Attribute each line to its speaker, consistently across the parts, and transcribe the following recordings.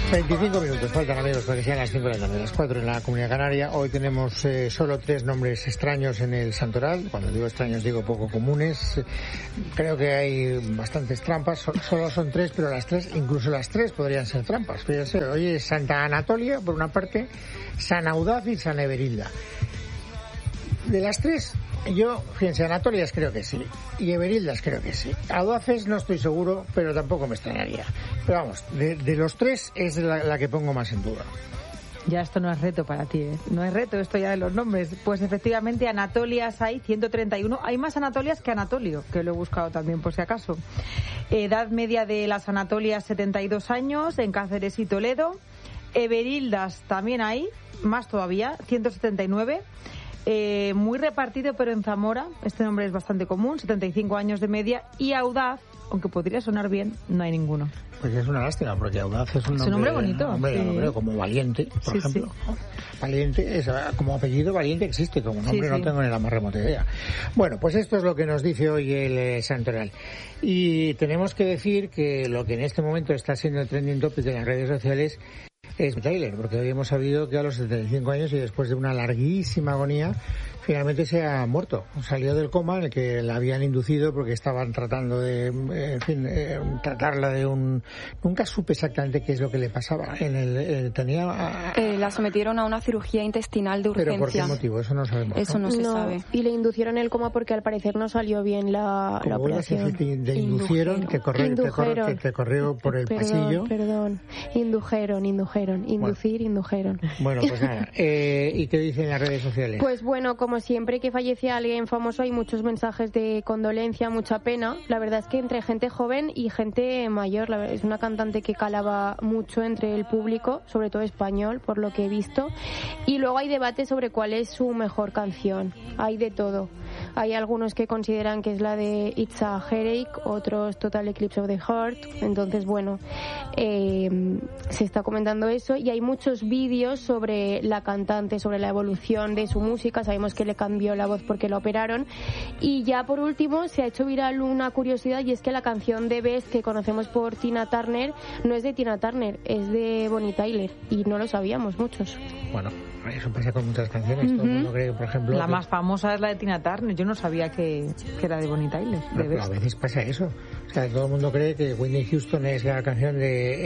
Speaker 1: 25 minutos faltan, amigos, para que sean las 5 de la tarde, las 4 en la Comunidad Canaria. Hoy tenemos solo 3 nombres extraños en el santoral. Cuando digo extraños digo poco comunes. Creo que hay bastantes trampas. Solo son 3, pero incluso las 3 podrían ser trampas. Fíjense, hoy es Santa Anatolia, por una parte, San Audaz y San Everilda. De las 3, yo, fíjense, Anatolias creo que sí, y Everildas creo que sí. Audaces no estoy seguro, pero tampoco me extrañaría. Pero vamos, de los 3 es la que pongo más en duda.
Speaker 2: Ya esto no es reto para ti, ¿eh? No es reto esto ya de los nombres. Pues efectivamente, Anatolias hay 131. Hay más Anatolias que Anatolio, que lo he buscado también por si acaso. Edad media de las Anatolias, 72 años, en Cáceres y Toledo. Everildas también hay, más todavía, 179. Muy repartido, pero en Zamora, este nombre es bastante común, 75 años de media. Y Audaz, aunque podría sonar bien, no hay ninguno.
Speaker 1: Pues es una lástima, porque Audaz es un
Speaker 2: nombre bonito.
Speaker 1: Nombre como Valiente, por ejemplo. Sí. Valiente, como apellido Valiente existe, como nombre no tengo ni la más remota idea. Bueno, pues esto es lo que nos dice hoy el santoral. Y tenemos que decir que lo que en este momento está siendo el trending topic en las redes sociales es Tyler, porque hoy hemos sabido que a los 75 años y después de una larguísima agonía, finalmente se ha muerto. Salió del coma en el que la habían inducido porque estaban tratando de, tratarla de un... Nunca supe exactamente qué es lo que le pasaba.
Speaker 3: La sometieron a una cirugía intestinal de urgencia.
Speaker 1: ¿Pero por qué motivo? Eso no sabemos.
Speaker 3: Eso no se sabe.
Speaker 4: Y le inducieron el coma porque al parecer no salió bien la operación.
Speaker 1: Le inducieron, que corrió por el pasillo.
Speaker 4: Indujeron. Indujeron.
Speaker 1: Bueno, pues nada. ¿Y qué dicen las redes sociales?
Speaker 4: Pues bueno, como siempre que fallece alguien famoso hay muchos mensajes de condolencia, mucha pena. La verdad es que entre gente joven y gente mayor, es una cantante que calaba mucho entre el público, sobre todo español, por lo que he visto. Y luego hay debate sobre cuál es su mejor canción. Hay de todo. Hay algunos que consideran que es la de It's a Headache, otros Total Eclipse of the Heart. Entonces, bueno, se está comentando eso y hay muchos vídeos sobre la cantante, sobre la evolución de su música. Sabemos que le cambió la voz porque la operaron. Y ya por último se ha hecho viral una curiosidad y es que la canción de Best que conocemos por Tina Turner no es de Tina Turner, es de Bonnie Tyler y no lo sabíamos muchos.
Speaker 1: Bueno, eso pasa con muchas canciones. Todo el mundo cree, por ejemplo...
Speaker 2: La más famosa es la de Tina Turner. Yo no sabía que era de Bonnie Tyler.
Speaker 1: Pero a veces pasa eso. O sea, todo el mundo cree que Whitney Houston es la canción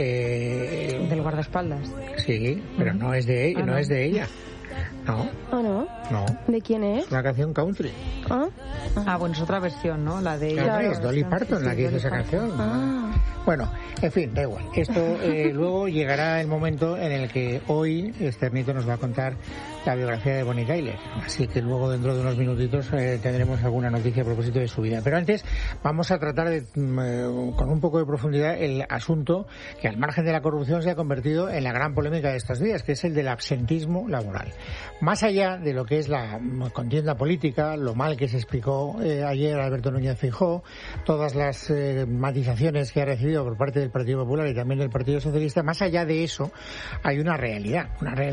Speaker 1: de...
Speaker 2: del guardaespaldas.
Speaker 1: Sí, pero no es de ella. No es de ella. No.
Speaker 4: ¿Ah, no?
Speaker 1: No.
Speaker 4: ¿De quién es?
Speaker 1: Es una canción country.
Speaker 2: Bueno, es otra versión, ¿no? La de ella.
Speaker 1: Claro, es Dolly Parton la que hizo esa canción. Bueno, en fin, da igual. Esto luego llegará el momento en el que hoy Esternito nos va a contar la biografía de Bonnie Tyler. Así que luego, dentro de unos minutitos, tendremos alguna noticia a propósito de su vida. Pero antes vamos a tratar con un poco de profundidad el asunto que, al margen de la corrupción, se ha convertido en la gran polémica de estos días, que es el del absentismo laboral. Más allá de lo que es la contienda política, lo mal que se explicó ayer Alberto Núñez Feijóo, todas las matizaciones que ha recibido por parte del Partido Popular y también del Partido Socialista, más allá de eso hay una realidad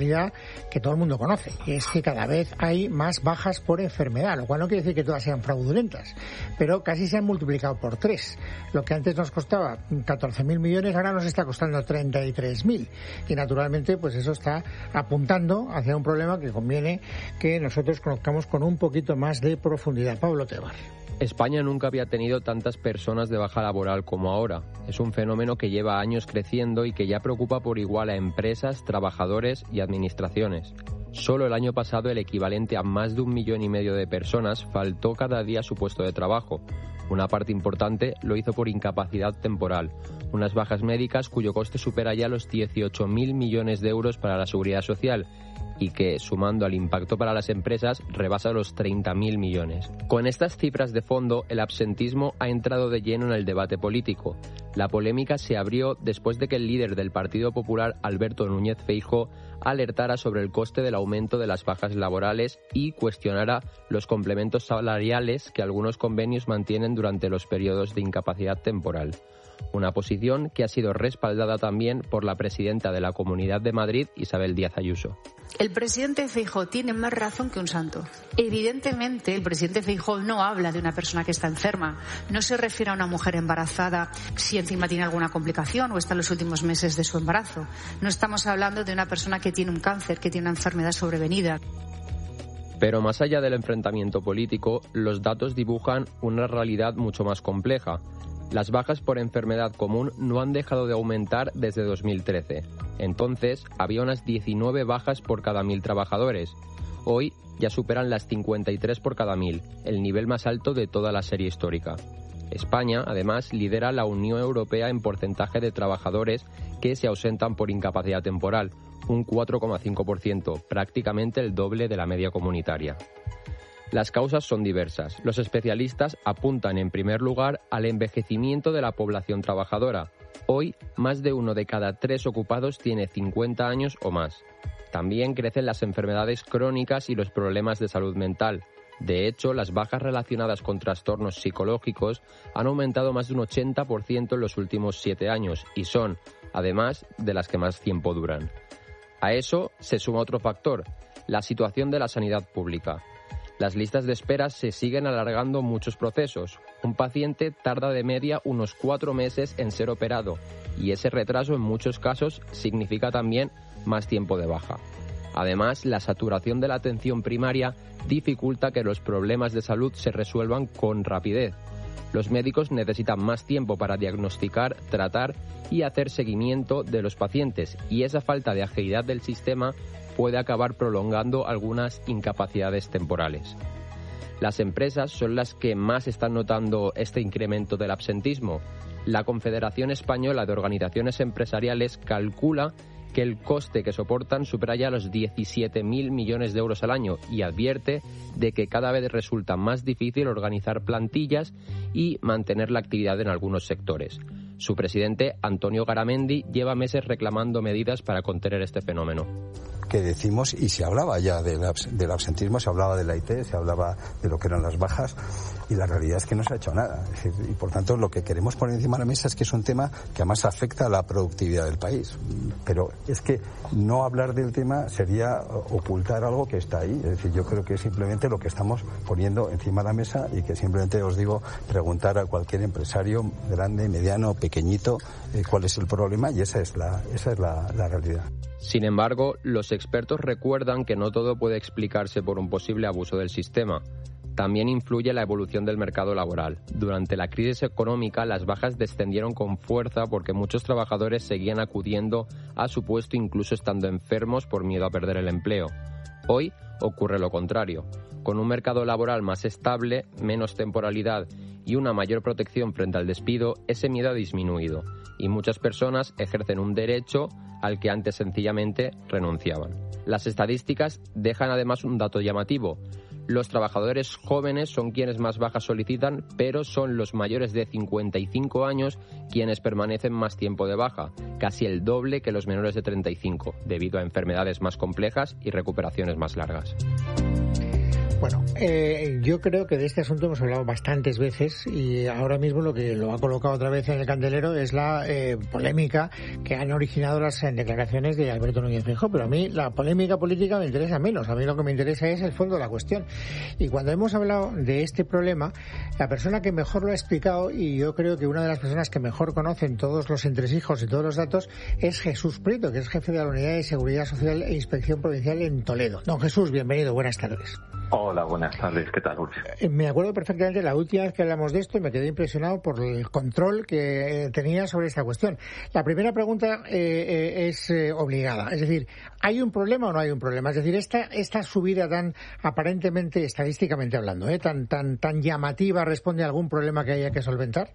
Speaker 1: que todo el mundo conoce, que es que cada vez hay más bajas por enfermedad, lo cual no quiere decir que todas sean fraudulentas, pero casi se han multiplicado por 3. Lo que antes nos costaba 14.000 millones, ahora nos está costando 33.000. Y naturalmente, pues eso está apuntando hacia un problema que conviene que nosotros conozcamos con un poquito más de profundidad. Pablo Tebar.
Speaker 5: España nunca había tenido tantas personas de baja laboral como ahora. Es un fenómeno que lleva años creciendo y que ya preocupa por igual a empresas, trabajadores y administraciones. Solo el año pasado el equivalente a más de 1,5 millones de personas faltó cada día a su puesto de trabajo. Una parte importante lo hizo por incapacidad temporal, unas bajas médicas cuyo coste supera ya los 18.000 millones de euros para la Seguridad Social y que, sumando al impacto para las empresas, rebasa los 30.000 millones. Con estas cifras de fondo, el absentismo ha entrado de lleno en el debate político. La polémica se abrió después de que el líder del Partido Popular, Alberto Núñez Feijóo, alertara sobre el coste del aumento de las bajas laborales y cuestionara los complementos salariales que algunos convenios mantienen durante los periodos de incapacidad temporal. una posición que ha sido respaldada también por la presidenta de la Comunidad de Madrid, Isabel Díaz Ayuso.
Speaker 6: El presidente Feijóo tiene más razón que un santo. Evidentemente, el presidente Feijóo no habla de una persona que está enferma. No se refiere a una mujer embarazada si encima tiene alguna complicación o está en los últimos meses de su embarazo. No estamos hablando de una persona que tiene un cáncer, que tiene una enfermedad sobrevenida.
Speaker 5: Pero más allá del enfrentamiento político, los datos dibujan una realidad mucho más compleja. Las bajas por enfermedad común no han dejado de aumentar desde 2013. Entonces, había unas 19 bajas por cada 1.000 trabajadores. Hoy ya superan las 53 por cada 1.000, el nivel más alto de toda la serie histórica. España, además, lidera la Unión Europea en porcentaje de trabajadores que se ausentan por incapacidad temporal, un 4,5%, prácticamente el doble de la media comunitaria. Las causas son diversas. Los especialistas apuntan en primer lugar al envejecimiento de la población trabajadora. Hoy, más de 1 de cada 3 ocupados tiene 50 años o más. También crecen las enfermedades crónicas y los problemas de salud mental. De hecho, las bajas relacionadas con trastornos psicológicos han aumentado más de un 80% en los últimos 7 años y son, además, de las que más tiempo duran. A eso se suma otro factor, la situación de la sanidad pública. Las listas de espera se siguen alargando muchos procesos. Un paciente tarda de media unos 4 meses en ser operado y ese retraso en muchos casos significa también más tiempo de baja. Además, la saturación de la atención primaria dificulta que los problemas de salud se resuelvan con rapidez. Los médicos necesitan más tiempo para diagnosticar, tratar y hacer seguimiento de los pacientes y esa falta de agilidad del sistema puede acabar prolongando algunas incapacidades temporales. Las empresas son las que más están notando este incremento del absentismo. La Confederación Española de Organizaciones Empresariales calcula que el coste que soportan supera ya los 17.000 millones de euros al año y advierte de que cada vez resulta más difícil organizar plantillas y mantener la actividad en algunos sectores. Su presidente, Antonio Garamendi, lleva meses reclamando medidas para contener este fenómeno.
Speaker 7: Que decimos, y se hablaba ya del absentismo, se hablaba de la IT, se hablaba de lo que eran las bajas, y la realidad es que no se ha hecho nada. Es decir, y por tanto lo que queremos poner encima de la mesa es que es un tema que además afecta a la productividad del país. Pero es que no hablar del tema sería ocultar algo que está ahí. Es decir, yo creo que es simplemente lo que estamos poniendo encima de la mesa y que simplemente os digo, preguntar a cualquier empresario, grande, mediano, pequeñito, cuál es el problema, y esa es la realidad.
Speaker 5: Sin embargo, los expertos recuerdan que no todo puede explicarse por un posible abuso del sistema. También influye la evolución del mercado laboral. Durante la crisis económica, las bajas descendieron con fuerza porque muchos trabajadores seguían acudiendo a su puesto incluso estando enfermos por miedo a perder el empleo. Hoy ocurre lo contrario. Con un mercado laboral más estable, menos temporalidad y una mayor protección frente al despido, ese miedo ha disminuido y muchas personas ejercen un derecho al que antes sencillamente renunciaban. Las estadísticas dejan además un dato llamativo. Los trabajadores jóvenes son quienes más bajas solicitan, pero son los mayores de 55 años quienes permanecen más tiempo de baja, casi el doble que los menores de 35, debido a enfermedades más complejas y recuperaciones más largas.
Speaker 1: Bueno, yo creo que de este asunto hemos hablado bastantes veces y ahora mismo lo que lo ha colocado otra vez en el candelero es la polémica que han originado las declaraciones de Alberto Núñez Feijóo, pero a mí la polémica política me interesa menos, a mí lo que me interesa es el fondo de la cuestión. Y cuando hemos hablado de este problema, la persona que mejor lo ha explicado, y yo creo que una de las personas que mejor conocen todos los entresijos y todos los datos, es Jesús Prieto, que es jefe de la Unidad de Seguridad Social e Inspección Provincial en Toledo. Don Jesús, bienvenido, buenas tardes.
Speaker 8: Hola, buenas tardes, ¿qué tal, Ursi?
Speaker 1: Me acuerdo perfectamente la última vez que hablamos de esto y me quedé impresionado por el control que tenía sobre esta cuestión. La primera pregunta es obligada, es decir, ¿hay un problema o no hay un problema? Es decir, esta subida tan aparentemente, estadísticamente hablando, tan llamativa, ¿responde a algún problema que haya que solventar?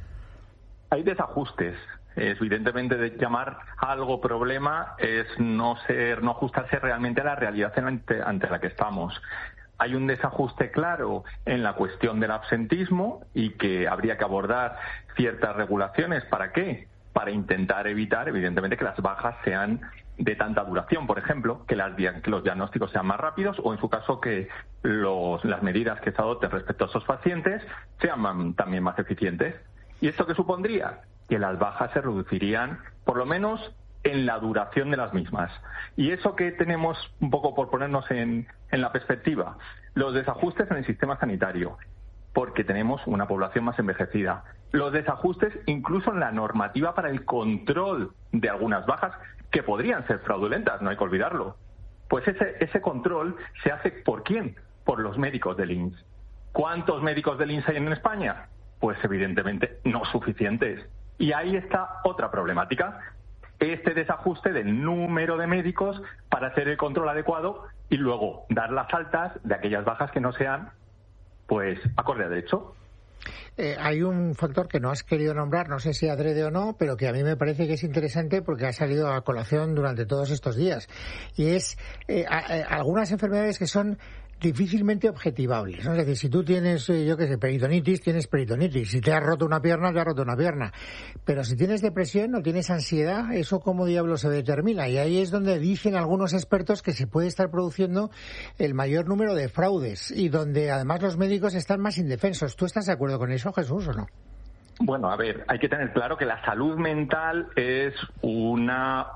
Speaker 8: Hay desajustes. Evidentemente, de llamar a algo problema es no ajustarse realmente a la realidad ante la que estamos. Hay un desajuste claro en la cuestión del absentismo y que habría que abordar ciertas regulaciones. ¿Para qué? Para intentar evitar, evidentemente, que las bajas sean de tanta duración, por ejemplo, que los diagnósticos sean más rápidos o, en su caso, que las medidas que se adopten respecto a esos pacientes sean también más eficientes. ¿Y esto qué supondría? que las bajas se reducirían, por lo menos en la duración de las mismas. Y eso que tenemos, un poco por ponernos en la perspectiva, los desajustes en el sistema sanitario, porque tenemos una población más envejecida. Los desajustes incluso en la normativa para el control de algunas bajas que podrían ser fraudulentas, no hay que olvidarlo. Pues ese control se hace ¿por quién? Por los médicos del INSS. ¿Cuántos médicos del INSS hay en España? Pues evidentemente no suficientes. Y ahí está otra problemática. Este desajuste del número de médicos para hacer el control adecuado y luego dar las altas de aquellas bajas que no sean, pues, acorde a derecho.
Speaker 1: Hay un factor que no has querido nombrar, no sé si adrede o no, pero que a mí me parece que es interesante porque ha salido a colación durante todos estos días. Y es algunas enfermedades que son difícilmente objetivables, ¿no? Es decir, si tú tienes, peritonitis, tienes peritonitis. Si te has roto una pierna, te has roto una pierna. Pero si tienes depresión o tienes ansiedad, ¿eso cómo diablos se determina? Y ahí es donde dicen algunos expertos que se puede estar produciendo el mayor número de fraudes y donde además los médicos están más indefensos. ¿Tú estás de acuerdo con eso, Jesús, o no?
Speaker 8: Bueno, a ver, hay que tener claro que la salud mental es una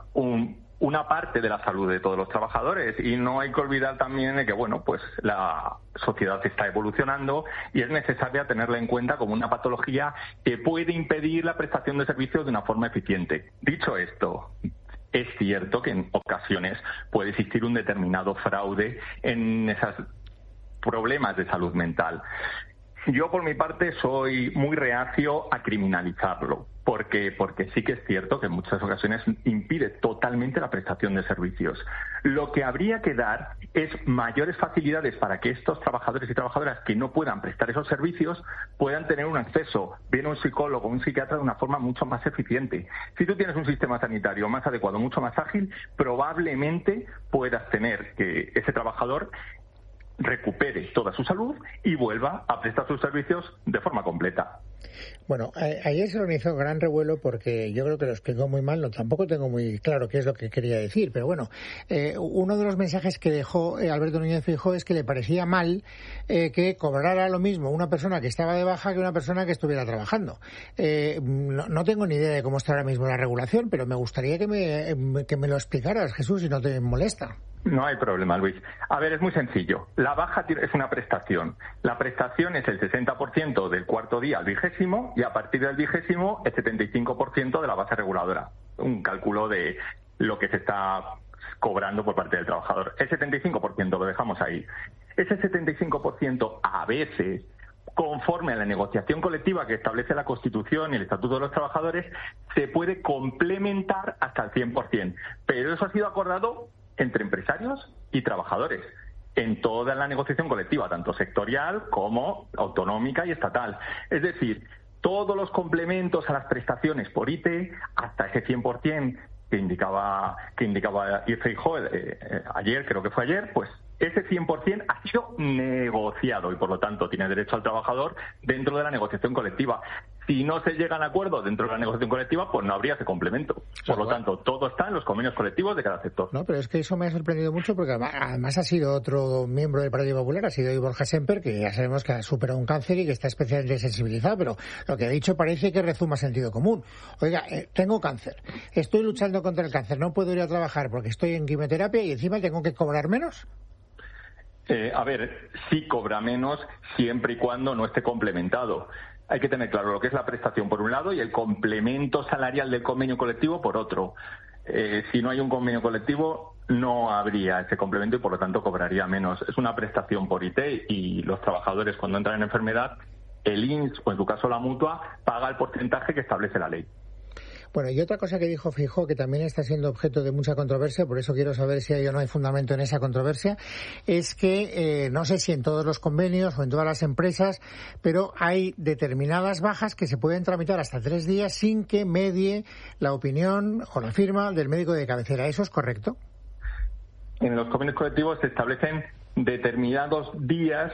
Speaker 8: parte de la salud de todos los trabajadores y no hay que olvidar también de que, bueno, pues la sociedad está evolucionando y es necesaria tenerla en cuenta como una patología que puede impedir la prestación de servicios de una forma eficiente. Dicho esto, es cierto que en ocasiones puede existir un determinado fraude en esos problemas de salud mental. Yo, por mi parte, soy muy reacio a criminalizarlo, porque sí que es cierto que en muchas ocasiones impide totalmente la prestación de servicios. Lo que habría que dar es mayores facilidades para que estos trabajadores y trabajadoras que no puedan prestar esos servicios puedan tener un acceso, bien a un psicólogo, un psiquiatra, de una forma mucho más eficiente. Si tú tienes un sistema sanitario más adecuado, mucho más ágil, probablemente puedas tener que ese trabajador recupere toda su salud y vuelva a prestar sus servicios de forma completa.
Speaker 1: Bueno, ayer se organizó gran revuelo porque yo creo que lo explicó muy mal, tampoco tengo muy claro qué es lo que quería decir, pero bueno, uno de los mensajes que dejó Alberto Núñez Feijóo es que le parecía mal que cobrara lo mismo una persona que estaba de baja que una persona que estuviera trabajando. No tengo ni idea de cómo está ahora mismo la regulación, pero me gustaría que me lo explicaras, Jesús, si no te molesta.
Speaker 8: No hay problema, Luis. A ver, es muy sencillo. La baja es una prestación. La prestación es el 60% del cuarto día al 20º y a partir del 20º el 75% de la base reguladora. Un cálculo de lo que se está cobrando por parte del trabajador. El 75% lo dejamos ahí. Ese 75% a veces, conforme a la negociación colectiva que establece la Constitución y el Estatuto de los Trabajadores, se puede complementar hasta el 100%. Pero eso ha sido acordado entre empresarios y trabajadores en toda la negociación colectiva, tanto sectorial como autonómica y estatal. Es decir, todos los complementos a las prestaciones por IT, hasta ese 100% que indicaba Feijóo ayer, creo que fue ayer, pues ese 100% ha sido negociado y, por lo tanto, tiene derecho al trabajador dentro de la negociación colectiva. Si no se llega a un acuerdo dentro de la negociación colectiva, pues no habría ese complemento. Por lo tanto, todo está en los convenios colectivos de cada sector.
Speaker 1: No, pero es que eso me ha sorprendido mucho porque además ha sido otro miembro del Partido Popular, ha sido Borja Semper, que ya sabemos que ha superado un cáncer y que está especialmente sensibilizado, pero lo que ha dicho parece que rezuma sentido común. Oiga, tengo cáncer, estoy luchando contra el cáncer, no puedo ir a trabajar porque estoy en quimioterapia y encima tengo que cobrar menos.
Speaker 8: A ver, sí cobra menos siempre y cuando no esté complementado. Hay que tener claro lo que es la prestación por un lado y el complemento salarial del convenio colectivo por otro. Si no hay un convenio colectivo, no habría ese complemento y por lo tanto cobraría menos. Es una prestación por IT y los trabajadores, cuando entran en enfermedad, el INSS o en su caso la mutua paga el porcentaje que establece la ley.
Speaker 1: Bueno, y otra cosa que dijo Feijóo, que también está siendo objeto de mucha controversia, por eso quiero saber si hay o no hay fundamento en esa controversia, es que no sé si en todos los convenios o en todas las empresas, pero hay determinadas bajas que se pueden tramitar hasta 3 días sin que medie la opinión o la firma del médico de cabecera. ¿Eso es correcto?
Speaker 8: En los convenios colectivos se establecen determinados días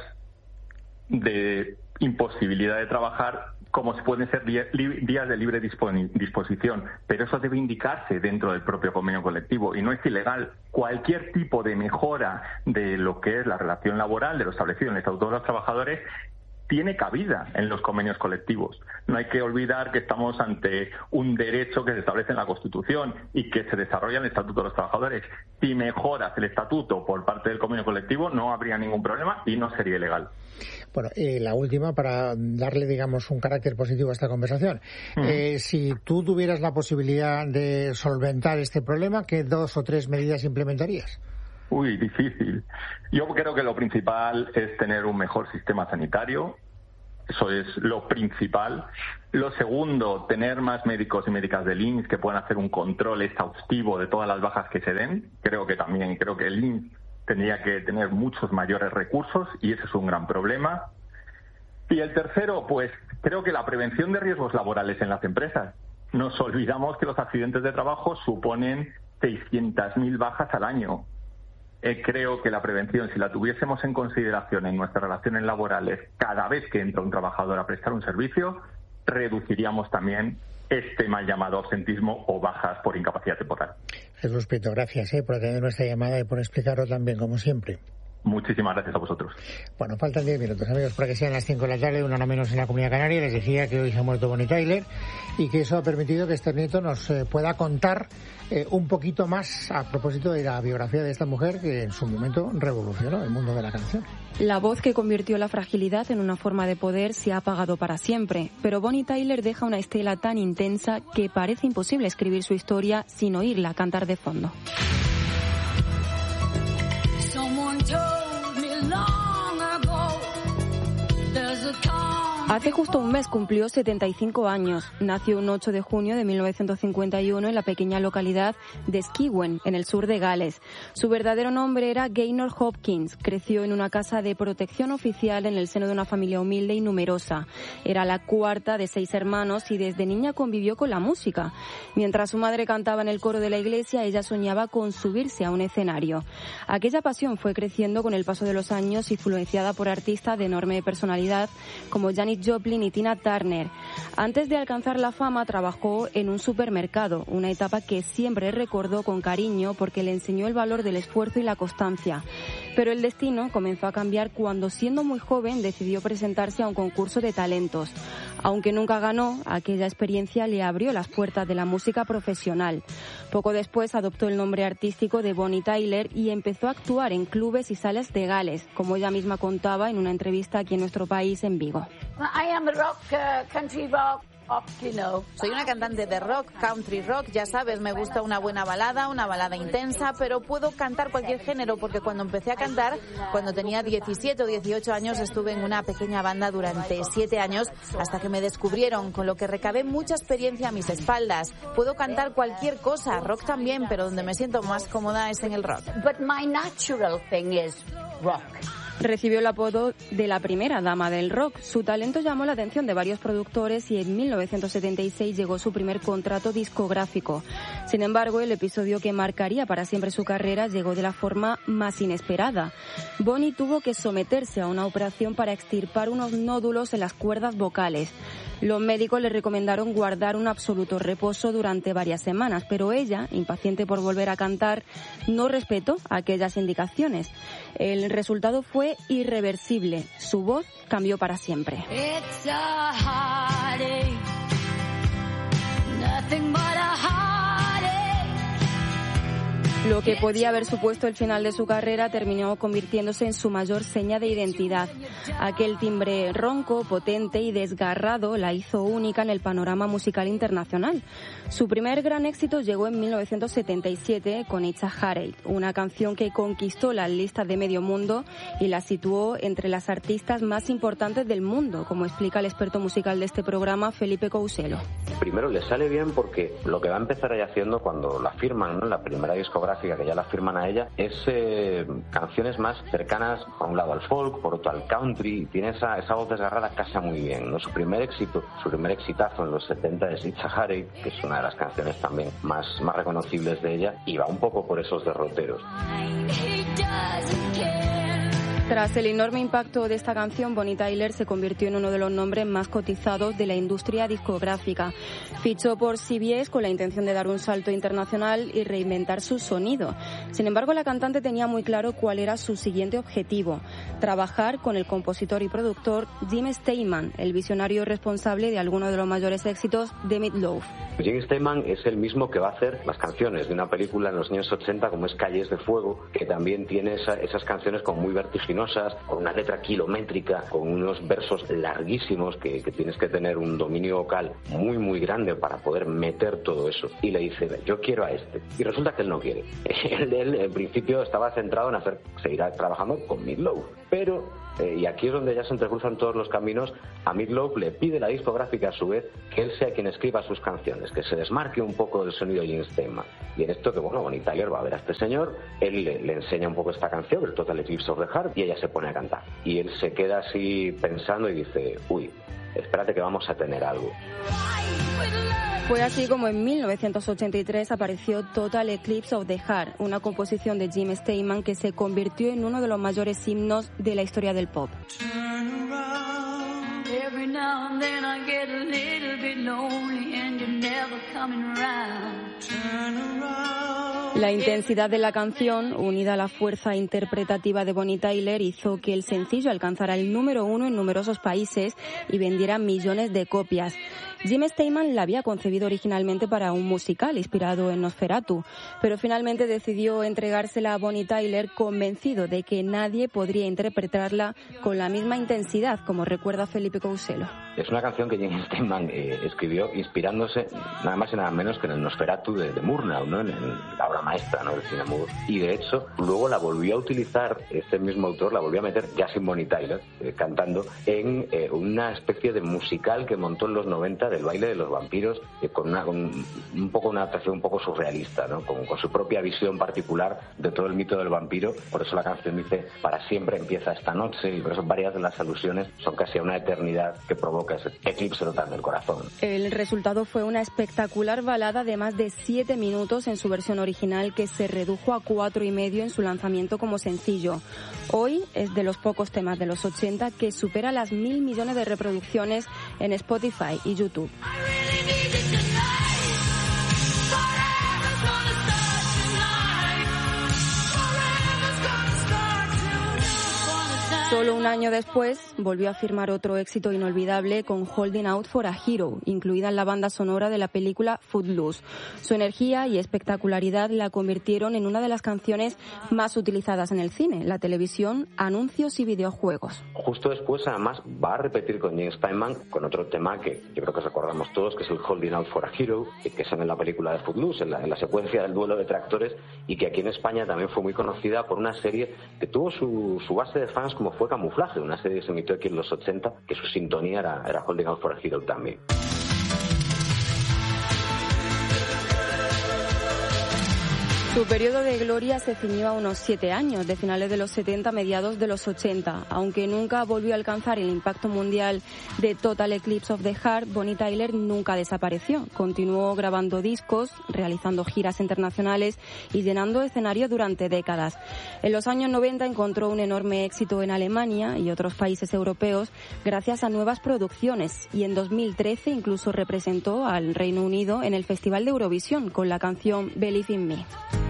Speaker 8: de imposibilidad de trabajar, como se pueden ser días de libre disposición, pero eso debe indicarse dentro del propio convenio colectivo y no es ilegal. Cualquier tipo de mejora de lo que es la relación laboral, de lo establecido en el Estatuto de los Trabajadores, tiene cabida en los convenios colectivos. No hay que olvidar que estamos ante un derecho que se establece en la Constitución y que se desarrolla en el Estatuto de los Trabajadores. Si mejoras el estatuto por parte del convenio colectivo, no habría ningún problema y no sería ilegal.
Speaker 1: Bueno, la última, para darle, digamos, un carácter positivo a esta conversación. Si tú tuvieras la posibilidad de solventar este problema, ¿qué 2 o 3 medidas implementarías?
Speaker 8: Uy, difícil. Yo creo que lo principal es tener un mejor sistema sanitario. Eso es lo principal. Lo segundo, tener más médicos y médicas del INS que puedan hacer un control exhaustivo de todas las bajas que se den. Creo que el INS tendría que tener muchos mayores recursos y ese es un gran problema. Y el tercero, pues creo que la prevención de riesgos laborales en las empresas. Nos olvidamos que los accidentes de trabajo suponen 600.000 bajas al año. Creo que la prevención, si la tuviésemos en consideración en nuestras relaciones laborales cada vez que entra un trabajador a prestar un servicio, reduciríamos también este mal llamado absentismo o bajas por incapacidad temporal.
Speaker 1: Jesús Prieto, gracias por atender nuestra llamada y por explicarlo también, como siempre.
Speaker 8: Muchísimas gracias a vosotros.
Speaker 1: Bueno, faltan 10 minutos, amigos, para que sean las 5 de la tarde, una hora menos en la Comunidad Canaria. Les decía que hoy se ha muerto Bonnie Tyler y que eso ha permitido que Esther Nieto nos pueda contar un poquito más a propósito de la biografía de esta mujer que en su momento revolucionó el mundo de la canción.
Speaker 3: La voz que convirtió la fragilidad en una forma de poder se ha apagado para siempre, pero Bonnie Tyler deja una estela tan intensa que parece imposible escribir su historia sin oírla cantar de fondo. Hace justo un mes cumplió 75 años. Nació un 8 de junio de 1951 en la pequeña localidad de Skewen, en el sur de Gales. Su verdadero nombre era Gaynor Hopkins. Creció en una casa de protección oficial en el seno de una familia humilde y numerosa. Era la cuarta de 6 hermanos y desde niña convivió con la música. Mientras su madre cantaba en el coro de la iglesia, ella soñaba con subirse a un escenario. Aquella pasión fue creciendo con el paso de los años, influenciada por artistas de enorme personalidad como Janis Joplin y Tina Turner. Antes de alcanzar la fama, trabajó en un supermercado, una etapa que siempre recordó con cariño porque le enseñó el valor del esfuerzo y la constancia. Pero el destino comenzó a cambiar cuando, siendo muy joven, decidió presentarse a un concurso de talentos. Aunque nunca ganó, aquella experiencia le abrió las puertas de la música profesional. Poco después adoptó el nombre artístico de Bonnie Tyler y empezó a actuar en clubes y salas de Gales, como ella misma contaba en una entrevista aquí en nuestro país, en Vigo.
Speaker 9: Soy una cantante de rock, country rock, ya sabes, me gusta una buena balada, una balada intensa, pero puedo cantar cualquier género porque cuando empecé a cantar, cuando tenía 17 o 18 años, estuve en una pequeña banda durante 7 años hasta que me descubrieron, con lo que recabé mucha experiencia a mis espaldas. Puedo cantar cualquier cosa, rock también, pero donde me siento más cómoda es en el rock.
Speaker 10: But my natural thing is rock.
Speaker 3: Recibió el apodo de la primera dama del rock. Su talento llamó la atención de varios productores y en 1976 llegó su primer contrato discográfico. Sin embargo, el episodio que marcaría para siempre su carrera llegó de la forma más inesperada. Bonnie tuvo que someterse a una operación para extirpar unos nódulos en las cuerdas vocales. Los médicos le recomendaron guardar un absoluto reposo durante varias semanas, pero ella, impaciente por volver a cantar, no respetó aquellas indicaciones. El resultado fue irreversible. Su voz cambió para siempre. Lo que podía haber supuesto el final de su carrera terminó convirtiéndose en su mayor seña de identidad. Aquel timbre ronco, potente y desgarrado la hizo única en el panorama musical internacional. Su primer gran éxito llegó en 1977 con It's a Heartache, una canción que conquistó las listas de medio mundo y la situó entre las artistas más importantes del mundo, como explica el experto musical de este programa, Felipe Couselo.
Speaker 11: Primero le sale bien porque lo que va a empezar ella haciendo cuando la firman, ¿no?, la primera discográfica que ya la firman a ella, es canciones más cercanas por un lado al folk, por otro al country. Tiene esa voz desgarrada, casa muy bien, ¿no? Su primer exitazo en los 70 es It's a Heartache, que es una de las canciones también más reconocibles de ella, y va un poco por esos derroteros.
Speaker 3: Tras el enorme impacto de esta canción, Bonnie Tyler se convirtió en uno de los nombres más cotizados de la industria discográfica. Fichó por CBS con la intención de dar un salto internacional y reinventar su sonido. Sin embargo, la cantante tenía muy claro cuál era su siguiente objetivo: trabajar con el compositor y productor Jim Steinman, el visionario responsable de algunos de los mayores éxitos de Meat Loaf.
Speaker 11: Jim Steinman es el mismo que va a hacer las canciones de una película en los años 80 como es Calles de Fuego, que también tiene esas canciones como muy vertiginosas, con una letra kilométrica, con unos versos larguísimos que tienes que tener un dominio vocal muy muy grande para poder meter todo eso. Y le dice, yo quiero a este. Y resulta que él no quiere. Él en principio estaba centrado en seguir trabajando con Meat Loaf. Pero, y aquí es donde ya se entrecruzan todos los caminos, a Meat Loaf le pide la discográfica a su vez que él sea quien escriba sus canciones, que se desmarque un poco del sonido de Jim Steinman. Y en esto que, bueno, Bonnie Tyler va a ver a este señor, él le enseña un poco esta canción, el Total Eclipse of the Heart, y ella se pone a cantar. Y él se queda así pensando y dice, uy, espérate que vamos a tener algo.
Speaker 3: Fue así como en 1983 apareció Total Eclipse of the Heart, una composición de Jim Steinman que se convirtió en uno de los mayores himnos de la historia del pop. La intensidad de la canción, unida a la fuerza interpretativa de Bonnie Tyler, hizo que el sencillo alcanzara el número 1 en numerosos países y vendiera millones de copias. Jim Steinman la había concebido originalmente para un musical inspirado en Nosferatu, pero finalmente decidió entregársela a Bonnie Tyler convencido de que nadie podría interpretarla con la misma intensidad, como recuerda Felipe Couselo.
Speaker 11: Es una canción que Jim Steinman escribió inspirándose nada más y nada menos que en el Nosferatu de Murnau, ¿no? en la obra maestra, ¿no? del cine mudo. Y de hecho, luego la volvió a utilizar, este mismo autor la volvió a meter, ya sin Bonnie Tyler, cantando, en una especie de musical que montó en los 90 del baile de los vampiros, con una adaptación un poco surrealista, ¿no? con su propia visión particular de todo el mito del vampiro. Por eso la canción dice, para siempre empieza esta noche, y por eso varias de las alusiones son casi a una eternidad que provoca ese eclipse total del corazón.
Speaker 3: El resultado fue una espectacular balada de más de 7 minutos en su versión original, que se redujo a 4,5 en su lanzamiento como sencillo. Hoy es de los pocos temas de los 80 que supera las 1.000 millones de reproducciones en Spotify y YouTube. Solo un año después volvió a firmar otro éxito inolvidable con Holding Out for a Hero, incluida en la banda sonora de la película Footloose. Su energía y espectacularidad la convirtieron en una de las canciones más utilizadas en el cine, la televisión, anuncios y videojuegos.
Speaker 11: Justo después, además, va a repetir con Jim Steinman con otro tema que yo creo que recordamos todos, que es el Holding Out for a Hero, que sale en la película de Footloose, en la secuencia del duelo de tractores, y que aquí en España también fue muy conocida por una serie que tuvo su base de fans como fue Camuflaje, una serie que se emitió aquí en los 80, que su sintonía era Holding Out for a Hero también.
Speaker 3: Su periodo de gloria se ciñó a unos 7 años, de finales de los 70 a mediados de los 80. Aunque nunca volvió a alcanzar el impacto mundial de Total Eclipse of the Heart, Bonnie Tyler nunca desapareció. Continuó grabando discos, realizando giras internacionales y llenando escenarios durante décadas. En los años 90 encontró un enorme éxito en Alemania y otros países europeos gracias a nuevas producciones, y en 2013 incluso representó al Reino Unido en el Festival de Eurovisión con la canción Believe in Me.